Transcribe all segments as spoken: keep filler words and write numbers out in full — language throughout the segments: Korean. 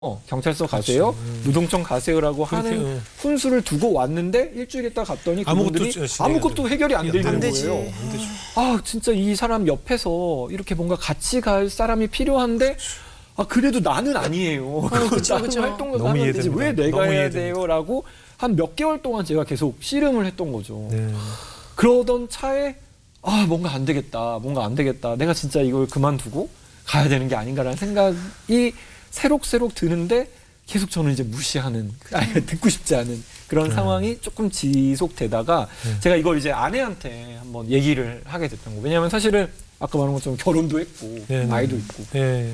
어, 경찰서 가세요, 음. 노동청 가세요라고 하는 그렇게, 어. 훈수를 두고 왔는데 일주일 있다 갔더니 아무것도 그분들이 진행이 안 아무것도 돼요. 해결이 안 되는 안 되지. 거예요. 안 되죠. 아 진짜 이 사람 옆에서 이렇게 뭔가 같이 갈 사람이 필요한데 아 그래도 나는 아니에요. 그쵸, 나는 그쵸. 활동을 너무 하면 되지 이해됩니다. 왜 내가 너무 해야 이해됩니다. 돼요라고 한 몇 개월 동안 제가 계속 씨름을 했던 거죠. 네. 그러던 차에 아 뭔가 안 되겠다, 뭔가 안 되겠다. 내가 진짜 이걸 그만두고 가야 되는 게 아닌가라는 생각이 새록새록 드는데 계속 저는 이제 무시하는, 아니, 듣고 싶지 않은 그런 네. 상황이 조금 지속되다가 네. 제가 이걸 이제 아내한테 한번 얘기를 하게 됐던 거예요. 왜냐하면 사실은 아까 말한 것처럼 결혼도 했고 네, 네. 아이도 있고 네.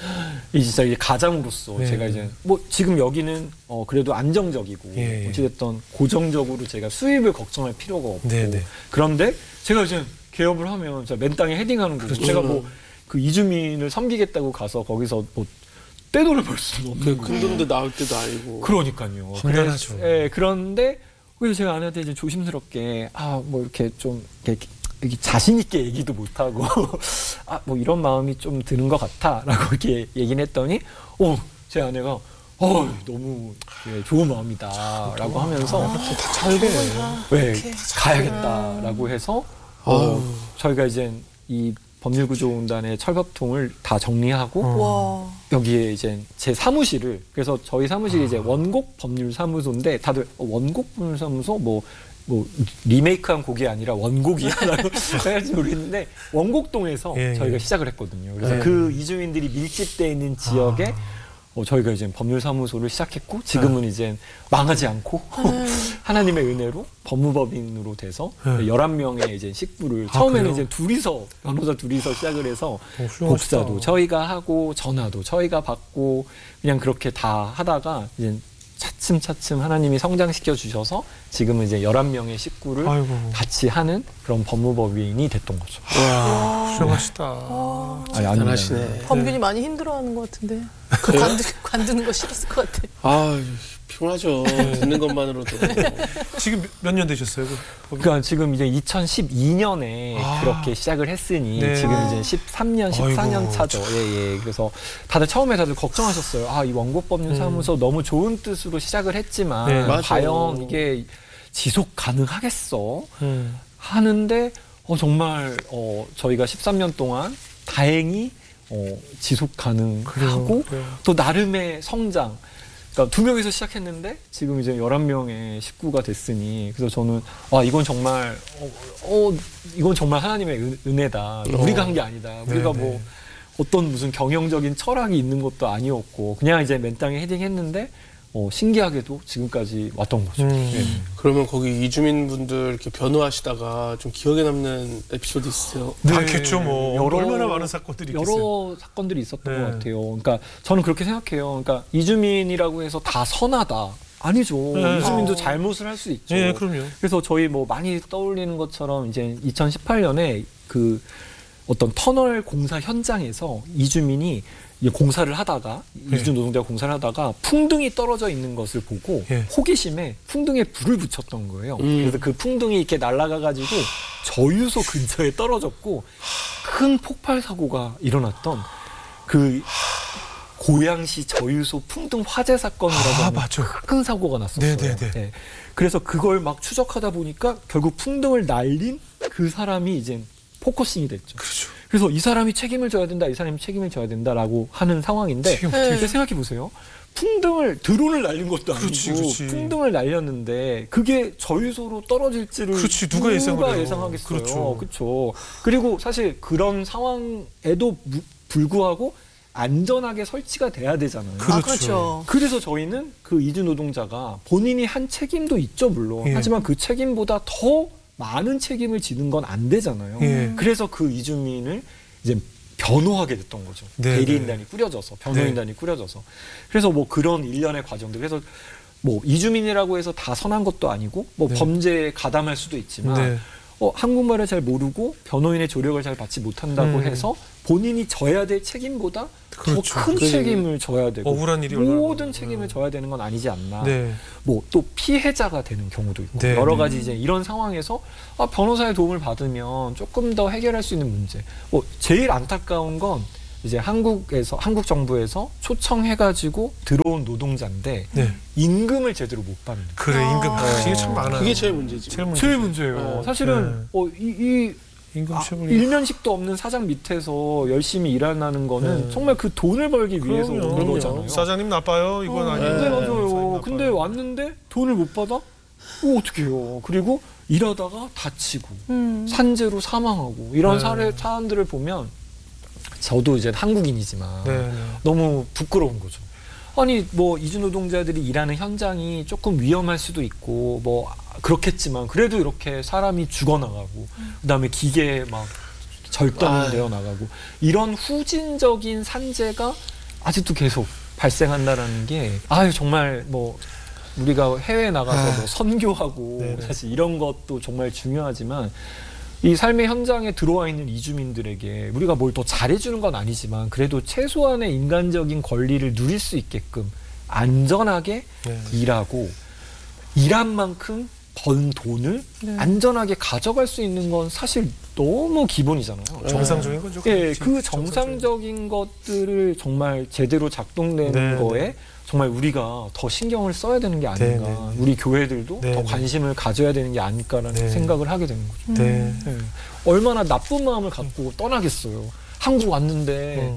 이 진짜 이제 가장으로서 네. 제가 이제 뭐 지금 여기는 어 그래도 안정적이고 예, 예. 어찌됐든 고정적으로 제가 수입을 걱정할 필요가 없고 네, 네. 그런데 제가 이제 개업을 하면 진짜 맨 땅에 헤딩하는 거고 그렇죠. 제가 뭐 그 이주민을 섬기겠다고 가서 거기서 뭐 떼돈을 벌 수는 없는 그 거예요. 큰 돈도 나올 때도 아니고. 그러니까요. 험난하죠. 그래서, 예, 그런데 그래서 제가 아내한테 이제 조심스럽게 아 뭐 이렇게 좀 이렇게 이렇게 자신 있게 얘기도 못 하고 아 뭐 이런 마음이 좀 드는 것 같아라고 이렇게 얘기는 했더니 어 제 아내가 어 너무 예, 좋은 마음이다라고 하면서 잘게 왜 가야겠다라고 해서 어, 아유. 저희가 이제 이 법률구조공단의 철밥통을 다 정리하고 와. 여기에 이제 제 사무실을, 그래서 저희 사무실이 이제 원곡 법률사무소인데 다들 어, 원곡 법률사무소 뭐 뭐 리메이크한 곡이 아니라 원곡이야라고 생각할지 모르겠는데 원곡동에서 예, 예. 저희가 시작을 했거든요. 그래서 예. 그 이주민들이 밀집돼 있는 지역에 아. 어, 저희가 이제 법률사무소를 시작했고 지금은 네. 이제 망하지 않고 하나님의 은혜로 법무법인으로 돼서 네. 열한 명의 이제 식구를 아, 처음에는 그래요? 이제 둘이서 변호사 둘이서 시작을 해서 어, 훌륭하시다. 복사도 저희가 하고 전화도 저희가 받고 그냥 그렇게 다 하다가 이제 차츰차츰 하나님이 성장시켜 주셔서 지금은 이제 열한 명의 식구를 아이고. 같이 하는 그런 법무법인이 됐던 거죠. 와. 훌륭하시다. 아, 아니, 아닙니다. 대단하시네. 범균이 많이 힘들어하는 것 같은데. 그 관두, 관두는 거 싫었을 것 같아. 아, 피곤하죠. 듣는 것만으로도. 지금 몇 년 되셨어요? 그? 그러니까 지금 이제 이천십이 년에 아. 그렇게 시작을 했으니 네. 지금 이제 십삼 년, 십사 년 아이고, 차죠. 예, 예. 그래서 다들 처음에 다들 걱정하셨어요. 아, 이 원곡법률사무소 너무 좋은 뜻으로 시작을 했지만 네. 맞아. 과연 이게 지속 가능하겠어? 음. 하는데 어, 정말 어, 저희가 십삼 년 동안 다행히 어, 지속 가능하고 그래요, 그래요. 또 나름의 성장. 그러니까 두 명에서 시작했는데 지금 이제 열한 명의 식구가 됐으니 그래서 저는 와 이건 정말 어, 어 이건 정말 하나님의 은, 은혜다. 우리가 한 게 아니다. 우리가 네, 뭐 네. 어떤 무슨 경영적인 철학이 있는 것도 아니었고 그냥 이제 맨 땅에 헤딩했는데 어, 신기하게도 지금까지 왔던 거죠. 음. 예. 그러면 거기 이주민분들 이렇게 변호하시다가 좀 기억에 남는 에피소드 있으세요? 네. 많겠죠, 뭐. 여러- 얼마나 많은 사건들이 있겠어요. 여러 사건들이 있었던 네. 것 같아요. 그러니까 저는 그렇게 생각해요. 그러니까 이주민이라고 해서 다 선하다. 아니죠. 네. 이주민도 어. 잘못을 할 수 있죠. 예, 그럼요. 그래서 저희 뭐 많이 떠올리는 것처럼 이제 이천십팔 년에 그 어떤 터널 공사 현장에서 이주민이 이제 공사를 하다가 네. 이주 노동자가 공사를 하다가 풍등이 떨어져 있는 것을 보고 예. 호기심에 풍등에 불을 붙였던 거예요. 음. 그래서 그 풍등이 이렇게 날아가가지고 저유소 근처에 떨어졌고 큰 폭발 사고가 일어났던 그 고양시 저유소 풍등 화재 사건이라고 아, 하는 맞죠. 큰 사고가 났었어요. 네네네. 네. 그래서 그걸 막 추적하다 보니까 결국 풍등을 날린 그 사람이 이제 포커싱이 됐죠. 그렇죠. 그래서 이 사람이 책임을 져야 된다, 이 사람이 책임을 져야 된다라고 하는 상황인데, 책임 어떻게 근데 생각해 보세요. 풍등을 드론을 날린 것도 아니고 그렇지, 그렇지. 풍등을 날렸는데 그게 저유소로 떨어질지를 그렇지, 누가 예상을 해요. 예상하겠어요. 그렇죠. 그렇죠. 그리고 사실 그런 상황에도 무- 불구하고 안전하게 설치가 돼야 되잖아요. 그렇죠. 아, 그렇죠. 그래서 저희는 그 이주 노동자가 본인이 한 책임도 있죠, 물론. 예. 하지만 그 책임보다 더 많은 책임을 지는 건 안 되잖아요. 예. 그래서 그 이주민을 이제 변호하게 됐던 거죠. 네, 대리인단이 꾸려져서, 변호인단이 꾸려져서. 그래서 뭐 그런 일련의 과정들. 그래서 뭐 이주민이라고 해서 다 선한 것도 아니고 뭐 네. 범죄에 가담할 수도 있지만 네. 어, 한국말을 잘 모르고 변호인의 조력을 잘 받지 못한다고 음. 해서 본인이 져야 될 책임보다 그렇죠. 더 큰 그- 책임을 져야 되고 억울한 일이 얼마나 모든 많아요. 책임을 져야 되는 건 아니지 않나. 네. 뭐 또 피해자가 되는 경우도 있고 네, 여러 네. 가지 이제 이런 상황에서 아, 변호사의 도움을 받으면 조금 더 해결할 수 있는 문제. 뭐 제일 안타까운 건 이제 한국에서 한국 정부에서 초청해가지고 들어온 노동자인데 네. 임금을 제대로 못 받는. 그래 아. 임금 아, 이게 참 많아요. 그게 제일 문제지. 제일 문제. 제일 문제예요. 네. 사실은 어, 이, 이 임금 아, 체불이. 일면식도 없는 사장 밑에서 열심히 일하는 거는 네. 정말 그 돈을 벌기 위해서 그럼요. 오는 거잖아요. 사장님 나빠요. 이건 어, 아니에요. 네, 네, 맞아요. 사장님 근데 나빠요. 왔는데 돈을 못 받아? 어, 어떻게 해요? 그리고 일하다가 다치고 음. 산재로 사망하고 이런 네. 사례 사안들을 보면 저도 이제 한국인이지만 네, 네. 너무 부끄러운 거죠. 아니 뭐 이주 노동자들이 일하는 현장이 조금 위험할 수도 있고 뭐 그렇겠지만 그래도 이렇게 사람이 죽어나가고 그다음에 기계에 막 절단이 아. 되어 나가고 이런 후진적인 산재가 아직도 계속 발생한다라는 게 아유 정말 뭐 우리가 해외에 나가서 아. 뭐 선교하고 네네. 사실 이런 것도 정말 중요하지만 이 삶의 현장에 들어와 있는 이주민들에게 우리가 뭘 더 잘해주는 건 아니지만 그래도 최소한의 인간적인 권리를 누릴 수 있게끔 안전하게 네. 일하고 일한 만큼 번 돈을 네. 안전하게 가져갈 수 있는 건 사실 너무 기본이잖아요. 정상적인 거죠. 예, 그렇지. 그 정상적인 것들을 정말 제대로 작동되는 네, 거에 네. 정말 우리가 더 신경을 써야 되는 게 아닌가. 네, 네, 네. 우리 교회들도 네, 더 네. 관심을 가져야 되는 게 아닐까라는 네. 생각을 하게 되는 거죠. 네. 예. 얼마나 나쁜 마음을 갖고 떠나겠어요. 한국 왔는데 음.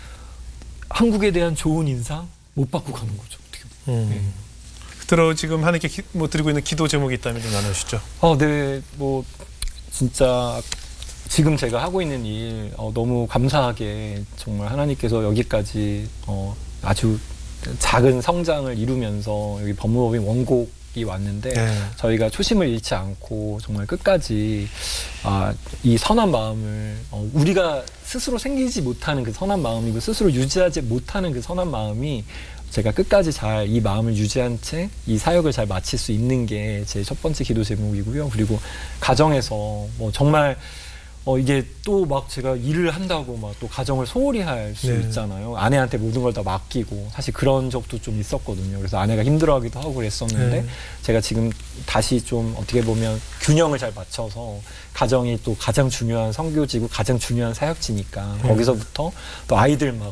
한국에 대한 좋은 인상 못 받고 가는 거죠. 어떻게 보면. 음. 들어 지금 하나님께 기, 뭐 드리고 있는 기도 제목이 있다면 좀 나누시죠. 어, 네, 뭐 진짜 지금 제가 하고 있는 일 어, 너무 감사하게 정말 하나님께서 여기까지 어, 아주 작은 성장을 이루면서 여기 법무법인 원곡이 왔는데 네. 저희가 초심을 잃지 않고 정말 끝까지 아, 이 선한 마음을 어, 우리가 스스로 생기지 못하는 그 선한 마음이고 스스로 유지하지 못하는 그 선한 마음이 제가 끝까지 잘 이 마음을 유지한 채 이 사역을 잘 마칠 수 있는 게 제 첫 번째 기도 제목이고요. 그리고 가정에서 뭐 정말 어 이게 또 막 제가 일을 한다고 막 또 가정을 소홀히 할 수 네. 있잖아요. 아내한테 모든 걸 다 맡기고 사실 그런 적도 좀 있었거든요. 그래서 아내가 힘들어하기도 하고 그랬었는데 네. 제가 지금 다시 좀 어떻게 보면 균형을 잘 맞춰서 가정이 또 가장 중요한 선교지고 가장 중요한 사역지니까 네. 거기서부터 또 아이들 막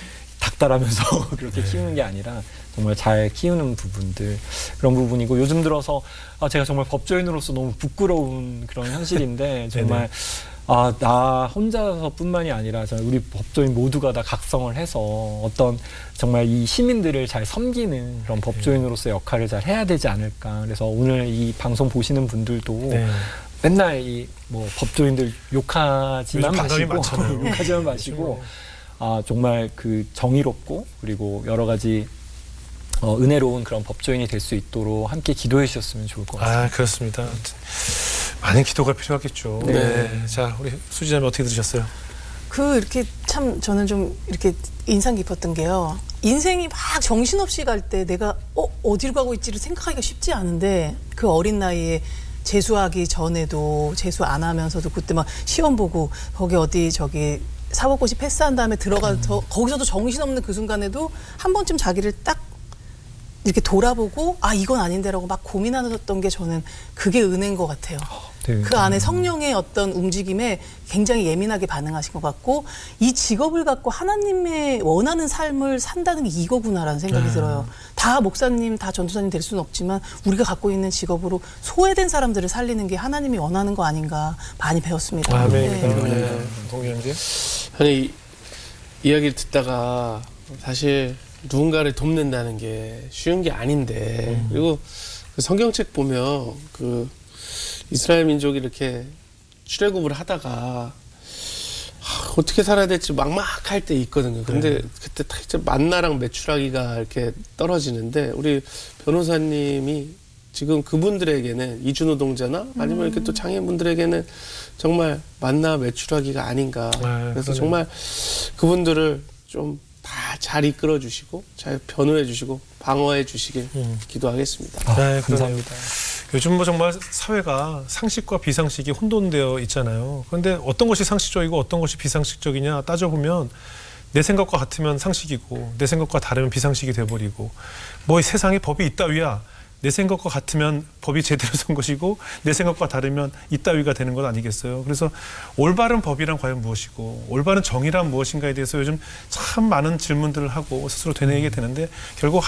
닥달하면서 그렇게 네. 키우는 게 아니라 정말 잘 키우는 부분들 그런 부분이고 요즘 들어서 아 제가 정말 법조인으로서 너무 부끄러운 그런 현실인데 정말 아 나 혼자서뿐만이 아니라 저는 우리 법조인 모두가 다 각성을 해서 어떤 정말 이 시민들을 잘 섬기는 그런 법조인으로서 역할을 잘 해야 되지 않을까. 그래서 오늘 이 방송 보시는 분들도 네. 맨날 이 뭐 법조인들 욕하지만 요즘 반감이 마시고 많잖아요. 욕하지만 마시고 아 정말 그 정의롭고 그리고 여러 가지 어, 은혜로운 그런 법조인이 될 수 있도록 함께 기도해 주셨으면 좋을 것 같습니다. 아 그렇습니다. 많은 기도가 필요하겠죠. 네. 네. 자 우리 수지자매 어떻게 들으셨어요? 그 이렇게 참 저는 좀 이렇게 인상 깊었던 게요. 인생이 막 정신없이 갈 때 내가 어 어디로 가고 있지를 생각하기가 쉽지 않은데 그 어린 나이에 재수하기 전에도 재수 안 하면서도 그때 막 시험 보고 거기 어디 저기 사법고시 패스한 다음에 들어가서 거기서도 정신없는 그 순간에도 한 번쯤 자기를 딱 이렇게 돌아보고 아 이건 아닌데라고 막 고민하셨던 게 저는 그게 은혜인 것 같아요. 네. 그 안에 성령의 어떤 움직임에 굉장히 예민하게 반응하신 것 같고 이 직업을 갖고 하나님의 원하는 삶을 산다는 게 이거구나라는 생각이 네. 들어요. 다 목사님, 다 전도사님 될 수는 없지만 우리가 갖고 있는 직업으로 소외된 사람들을 살리는 게 하나님이 원하는 거 아닌가 많이 배웠습니다. 아멘. 네. 네. 동경재. 아니 이, 이야기를 듣다가 사실 누군가를 돕는다는 게 쉬운 게 아닌데 음. 그리고 그 성경책 보면 그 이스라엘 민족이 이렇게 출애굽을 하다가 하, 어떻게 살아야 될지 막막할 때 있거든요. 근데 네. 그때 딱 이제 만나랑 메추라기가 이렇게 떨어지는데 우리 변호사님이 지금 그분들에게는 이주노동자나 아니면 이렇게 또 장애인분들에게는 정말 만나 메추라기가 아닌가. 네, 그래서 그러네요. 정말 그분들을 좀 다 잘 이끌어 주시고 잘 변호해 주시고 방어해 주시길 음. 기도하겠습니다. 네, 감사합니다. 요즘 뭐 정말 사회가 상식과 비상식이 혼돈되어 있잖아요. 그런데 어떤 것이 상식적이고 어떤 것이 비상식적이냐 따져보면 내 생각과 같으면 상식이고 내 생각과 다르면 비상식이 돼버리고 뭐 이 세상에 법이 있다위야 내 생각과 같으면 법이 제대로 선 것이고 내 생각과 다르면 이따위가 되는 것 아니겠어요. 그래서 올바른 법이란 과연 무엇이고 올바른 정의란 무엇인가에 대해서 요즘 참 많은 질문들을 하고 스스로 되뇌이게 되는데 결국